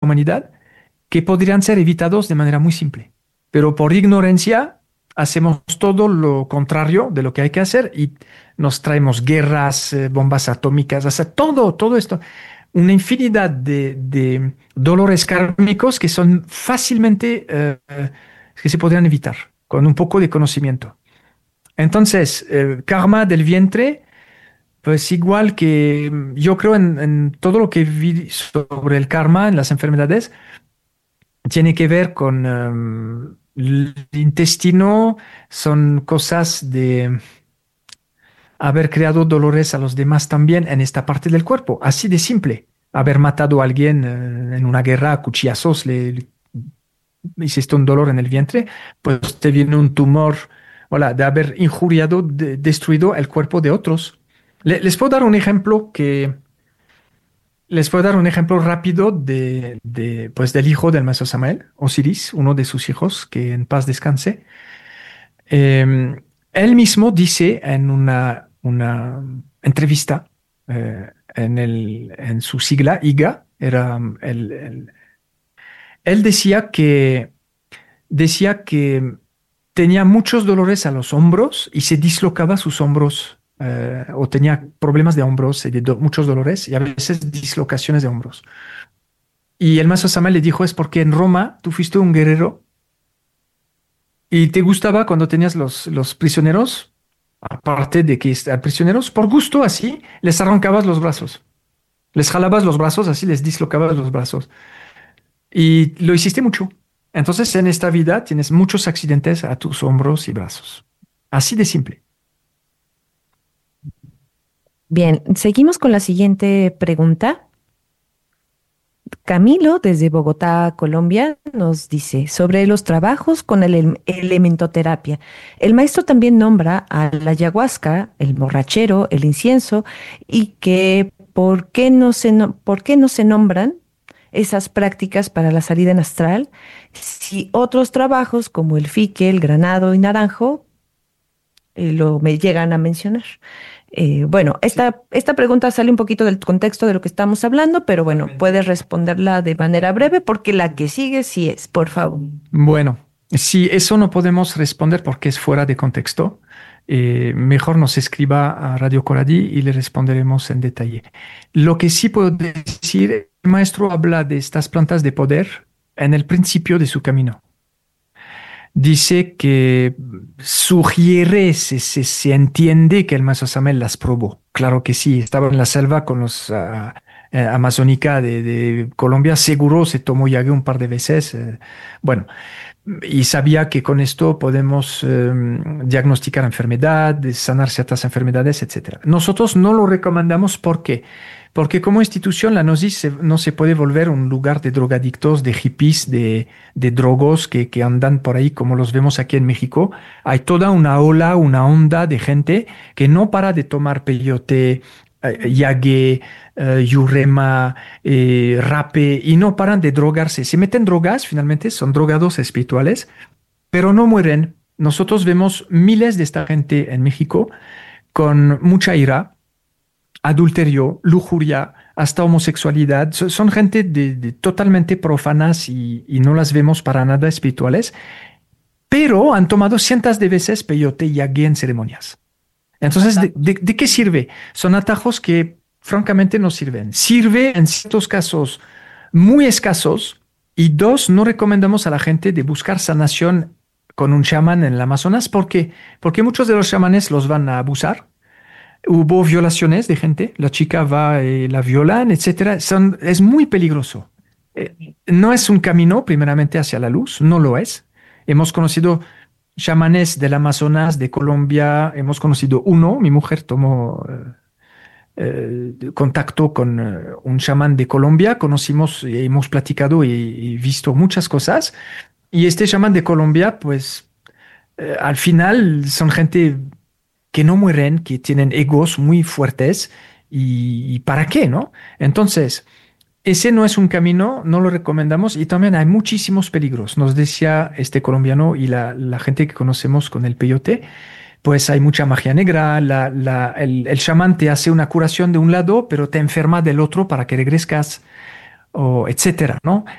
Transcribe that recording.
humanidad que podrían ser evitados de manera muy simple. Pero por ignorancia hacemos todo lo contrario de lo que hay que hacer y nos traemos guerras, bombas atómicas, o sea, todo esto. Una infinidad de dolores kármicos que son fácilmente, que se podrían evitar con un poco de conocimiento. Entonces, karma del vientre, pues igual que yo creo en todo lo que vi sobre el karma en las enfermedades, tiene que ver con el intestino, son cosas de haber creado dolores a los demás también en esta parte del cuerpo, así de simple. Haber matado a alguien en una guerra a cuchillazos, le hiciste un dolor en el vientre, pues te viene un tumor, hola, de haber injuriado, destruido el cuerpo de otros. Les puedo dar un ejemplo les puedo dar un ejemplo rápido pues del hijo del maestro Samael, Osiris, uno de sus hijos, que en paz descanse. Él mismo dice en una entrevista en su sigla, IGA, él decía que tenía muchos dolores a los hombros y se dislocaba sus hombros o tenía problemas de hombros y de muchos dolores y a veces dislocaciones de hombros. Y el maestro Samael le dijo, es porque en Roma tú fuiste un guerrero y te gustaba cuando tenías los prisioneros, aparte de que a prisioneros, por gusto así, les arrancabas los brazos. Les jalabas los brazos, así les dislocabas los brazos. Y lo hiciste mucho. Entonces, en esta vida tienes muchos accidentes a tus hombros y brazos. Así de simple. Bien, seguimos con la siguiente pregunta. Camilo, desde Bogotá, Colombia, nos dice sobre los trabajos con elementoterapia. El maestro también nombra a la ayahuasca, el borrachero, el incienso, y que por qué no se nombran esas prácticas para la salida en astral si otros trabajos como el fique, el granado y naranjo me llegan a mencionar. Bueno, Sí, esta pregunta sale un poquito del contexto de lo que estamos hablando, pero bueno, totalmente. puedes responderla de manera breve porque la que sigue sí es, por favor. Bueno, si eso no podemos responder porque es fuera de contexto, mejor nos escriba a Radio Coradi y le responderemos en detalle. Lo que sí puedo decir, el maestro habla de estas plantas de poder en el principio de su camino. Dice que sugiere, se entiende que el maestro Samuel las probó. Claro que sí, estaba en la selva con los amazónica de Colombia, seguro se tomó yagué un par de veces. Bueno, y sabía que con esto podemos diagnosticar enfermedad, sanar ciertas enfermedades, etcétera. Nosotros no lo recomendamos porque como institución la Gnosis no se puede volver un lugar de drogadictos, de hippies, de drogos que andan por ahí como los vemos aquí en México. Hay toda una ola, una onda de gente que no para de tomar peyote, yagué, yurema, rape y no paran de drogarse. Se meten drogas, finalmente son drogados espirituales, pero no mueren. Nosotros vemos miles de esta gente en México con mucha ira, adulterio, lujuria, hasta homosexualidad. Son gente totalmente profanas y no las vemos para nada espirituales, pero han tomado cientos de veces peyote y yagué en ceremonias. Entonces, ¿de qué sirve? Son atajos que francamente no sirven. Sirve en ciertos casos muy escasos y dos, no recomendamos a la gente de buscar sanación con un chamán en el Amazonas. ¿Por qué? Porque muchos de los chamanes los van a abusar. Hubo violaciones de gente, la chica va, la violan, etcétera. Es muy peligroso. No es un camino primeramente hacia la luz, no lo es. Hemos conocido chamanes del Amazonas, de Colombia, hemos conocido uno, mi mujer tomó contacto con un chamán de Colombia, conocimos, hemos platicado y visto muchas cosas, y este chamán de Colombia, pues al final son gente que no mueren, que tienen egos muy fuertes, y ¿para qué, no? Entonces, ese no es un camino, no lo recomendamos y también hay muchísimos peligros. Nos decía este colombiano y la gente que conocemos con el peyote, pues hay mucha magia negra, el chamán te hace una curación de un lado, pero te enferma del otro para que regresas, o etcétera, ¿no?